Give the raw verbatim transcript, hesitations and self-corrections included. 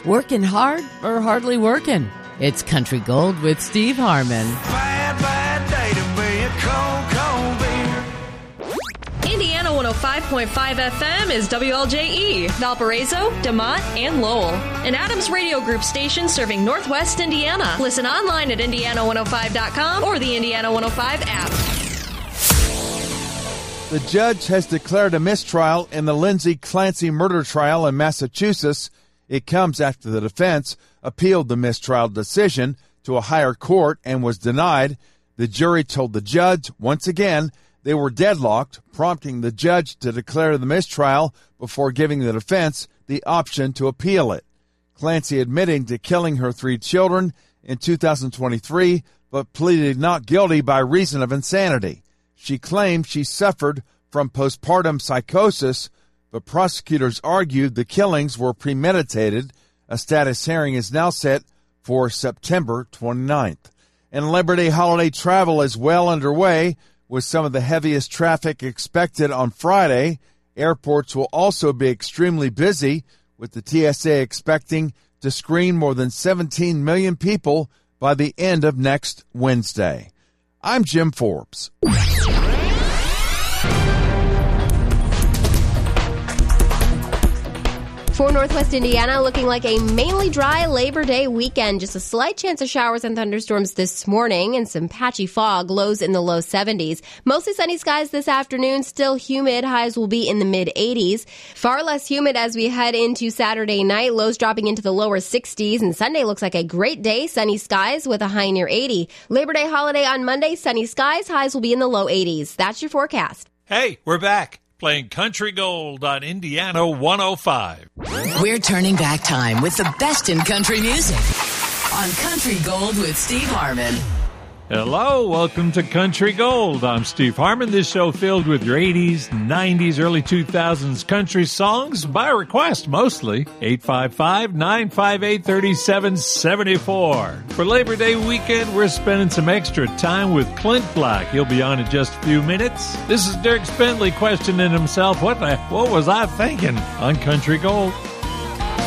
Working hard or hardly working? It's Country Gold with Steve Harmon. Bad, bad day to be a cold, cold beer. Indiana one oh five point five F M is W L J E, Valparaiso, DeMont, and Lowell. An Adams Radio Group station serving Northwest Indiana. Listen online at indiana one oh five dot com or the Indiana one oh five app. The judge has declared a mistrial in the Lindsay Clancy murder trial in Massachusetts. It comes after the defense appealed the mistrial decision to a higher court and was denied. The jury told the judge, once again, they were deadlocked, prompting the judge to declare the mistrial before giving the defense the option to appeal it. Clancy admitting to killing her three children in two thousand twenty-three, but pleaded not guilty by reason of insanity. She claimed she suffered from postpartum psychosis, but prosecutors argued the killings were premeditated. A status hearing is now set for September twenty-ninth. And Labor Day holiday travel is well underway, with some of the heaviest traffic expected on Friday. Airports will also be extremely busy, with the T S A expecting to screen more than seventeen million people by the end of next Wednesday. I'm Jim Forbes. For Northwest Indiana, looking like a mainly dry Labor Day weekend. Just a slight chance of showers and thunderstorms this morning and some patchy fog, lows in the low seventies. Mostly sunny skies this afternoon, still humid. Highs will be in the mid eighties. Far less humid as we head into Saturday night, lows dropping into the lower sixties. And Sunday looks like a great day, sunny skies with a high near eighty. Labor Day holiday on Monday, sunny skies, highs will be in the low eighties. That's your forecast. Hey, we're back. Playing Country Gold on Indiana one oh five. We're turning back time with the best in country music on Country Gold with Steve Harmon. Hello, welcome to Country Gold. I'm Steve Harmon. This show filled with your eighties, nineties, early two thousands country songs, by request mostly. eight five five, nine five eight, three seven seven four. For Labor Day weekend, we're spending some extra time with Clint Black. He'll be on in just a few minutes. This is Dirk Spindley questioning himself. What the, what was I thinking on Country Gold?